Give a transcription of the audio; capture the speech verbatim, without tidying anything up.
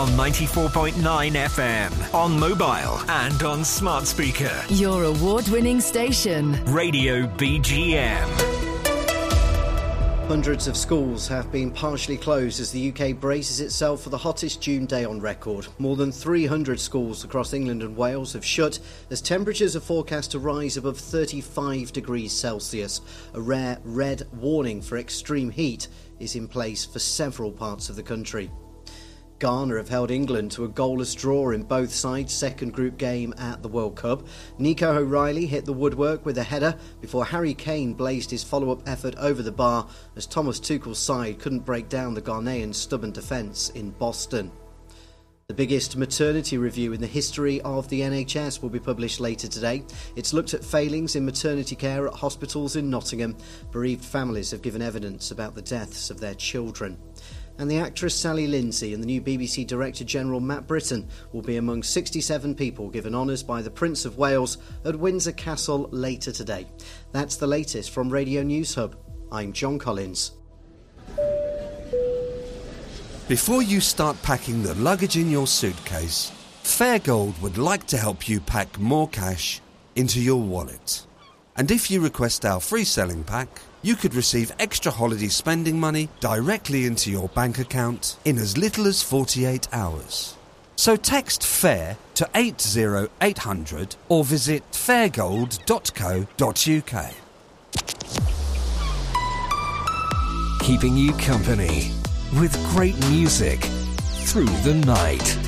on ninety-four point nine F M, on mobile and on smart speaker. Your award-winning station. Radio B G M. Hundreds of schools have been partially closed as the U K braces itself for the hottest June day on record. More than three hundred schools across England and Wales have shut as temperatures are forecast to rise above thirty-five degrees Celsius. A rare red warning for extreme heat is in place for several parts of the country. Ghana have held England to a goalless draw in both sides' second group game at the World Cup. Nico O'Reilly hit the woodwork with a header before Harry Kane blazed his follow-up effort over the bar as Thomas Tuchel's side couldn't break down the Ghanaians' stubborn defence in Boston. The biggest maternity review in the history of the N H S will be published later today. It's looked at failings in maternity care at hospitals in Nottingham. Bereaved families have given evidence about the deaths of their children. And the actress Sally Lindsay and the new B B C Director General Matt Britton will be among sixty-seven people given honours by the Prince of Wales at Windsor Castle later today. That's the latest from Radio News Hub. I'm John Collins. Before you start packing the luggage in your suitcase, Fairgold would like to help you pack more cash into your wallet. And if you request our free selling pack, you could receive extra holiday spending money directly into your bank account in as little as forty-eight hours. So text FAIR to eight oh eight hundred or visit fairgold dot co dot uk. Keeping you company with great music through the night.